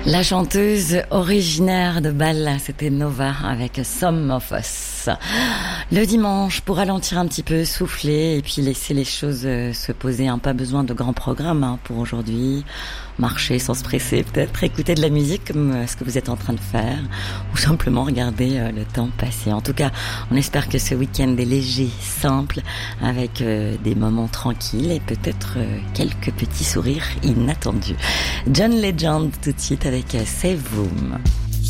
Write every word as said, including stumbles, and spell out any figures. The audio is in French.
La chanteuse originaire de Bâle, c'était Nova avec Some of Us. Le dimanche, pour ralentir un petit peu, souffler et puis laisser les choses se poser. Hein. Pas besoin de grands programmes hein, pour aujourd'hui. Marcher sans se presser, peut-être écouter de la musique comme ce que vous êtes en train de faire ou simplement regarder le temps passer. En tout cas, on espère que ce week-end est léger, simple, avec des moments tranquilles et peut-être quelques petits sourires inattendus. John Legend tout de suite avec Save Room.